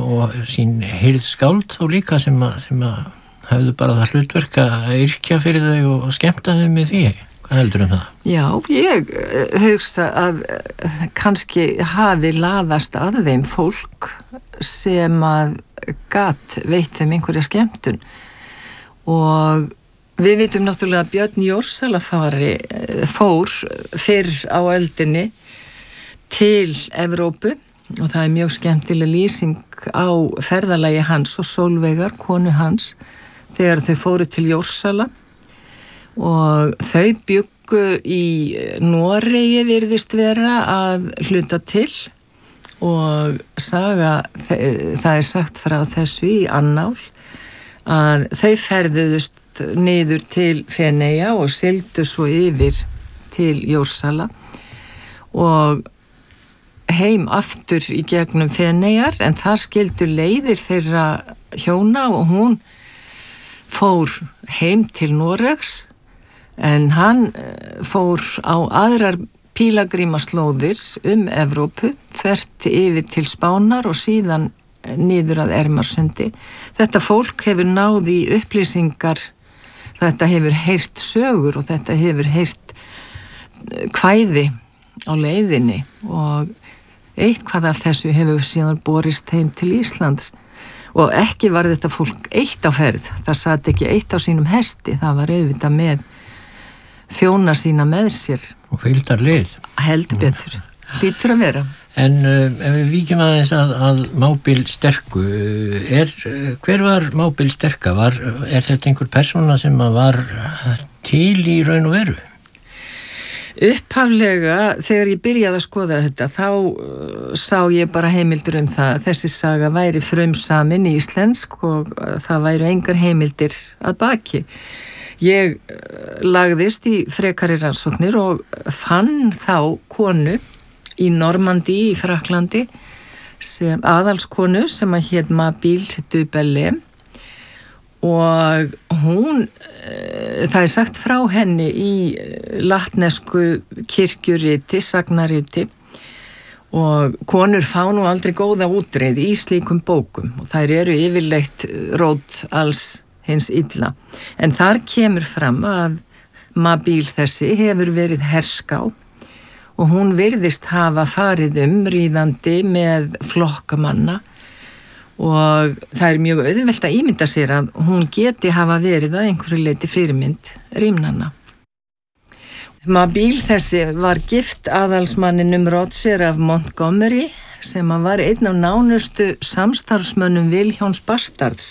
og sín hirðskáld og líka sem að hefðu bara það hlutverk að yrkja fyrir þau og skemmta þau með því. Hvað heldur það? Já, ég hugsa að kannski hafi laðast að þeim fólk sem að gat veitt þeim einhverja skemmtun. Og við vitum náttúrulega að Björn Jórsala fór fyrr á öldinni til Evrópu og það mjög skemmtileg lýsing á ferðalagi hans og Sólveigar, konu hans, þegar þau fóru til Jórsala og þau bjuggu í Noregi virðist vera að hluta til og það sagt frá þessu í Annál að þau ferðuðust niður til Feneyja og sigldu svo yfir til Jórsala og heim aftur í gegnum Feneyjar en þar skildu leiðir þeirra hjóna og hún fór heim til Noregs en hann fór á aðrar pílagrímaslóðir Evrópu, þvert yfir til Spánar og síðan niður að Ermarsundi. Þetta fólk hefur náð í upplýsingar, þetta hefur heyrt sögur og þetta hefur heyrt kvæði á leiðinni og eitthvað af þessu hefur síðan borist heim til Íslands. Og ekki var þetta fólk eitt á ferð, það sat ekki eitt á sínum hesti, það var auðvitað með þjóna sína með sér. Og fylgdarlið. Heldur betur, hlýtur að vera. En ef við víkjum aðeins að Mábil Sterku, hver var Mábil Sterka? Er þetta einhver persóna sem var til í raun og veru? Upphaflega, þegar ég byrjaði að skoða þetta, þá sá ég bara heimildir það að þessi saga væri frumsamin í íslensk og það væru engar heimildir að baki. Ég lagðist í frekari rannsóknir og fann þá konu í Normandí í Frakklandi, aðalskonu sem að hét Mabille du Bellay og hún, það sagt frá henni í latnesku kirkjuriti, sagnariti og konur fá nú aldrei góða útreið í slíkum bókum og þær eru yfirleitt rót alls hins illa. En þar kemur fram að Mabille þessi hefur verið herská og hún virðist hafa farið ríðandi með flokkamanna og það mjög auðvelt að ímynda sér að hún geti hafa verið að einhverju leyti fyrirmynd rímnanna. Mabille þessi var gift aðalsmanninum Roger af Montgomery sem var einn af nánustu samstarfsmönnum Vilhjálms bastards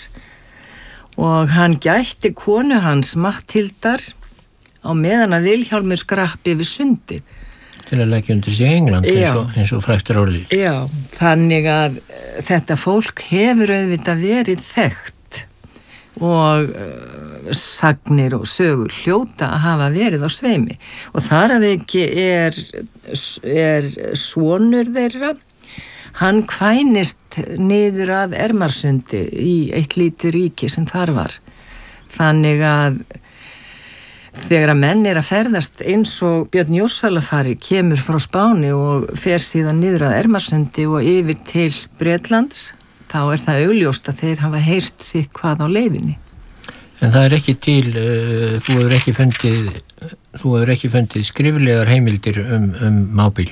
og hann gætti konu hans Matthildar á meðan að Vilhjálmur skrappi yfir sundi. Til að leggja undir sig England eins og fræktur orðið. Já, þannig að þetta fólk hefur auðvitað verið þekkt og sagnir og sögur hljóta að hafa verið á sveimi og þar að ekki er sonur þeirra, hann kvænist niður að Ermarsundi í eitt lítið ríki sem þar var. Þannig að þegar að menn að ferðast eins og Björn Jórsala kemur frá Spáni og fer síðan niður að Ermarsundi og yfir til Bretlands, þá það augljóst að þeir hafa heyrt sitt hvað á leiðinni. En það ekki til, þú hefur ekki fundið skriflegar heimildir Mábil?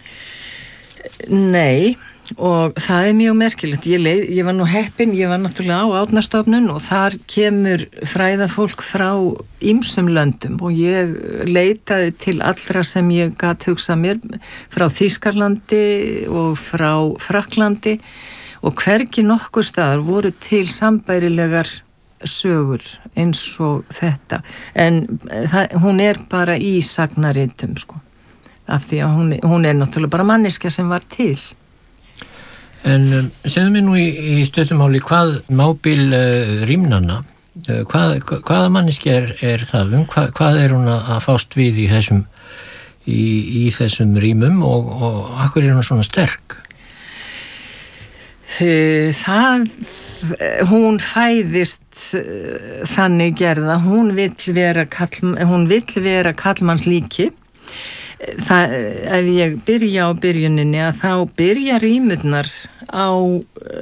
Nei, og það mjög merkilegt. Ég var nú heppin, ég var náttúrulega á Árnastofnun og þar kemur fræðafólk frá ýmsum löndum og ég leitaði til allra sem ég gat hugsað mér frá Þýskalandi og frá Frakklandi og hvergi nokkur staðar voru til sambærilegar sögur eins og þetta. En hún bara í sagnaritum, sko. Af því að hún náttúrulega bara manneskja sem var til. En segðu mér nú í stuttumáli hvað Mábil rímnanna, hvaða manneskja það? Hvað hún að fást við í þessum rímum og akkur hún svona sterk? Hún fæðist þannig gerða, hún vill vera kallmannslíki. Ef ég byrja á byrjuninni að þá byrja rímurnar á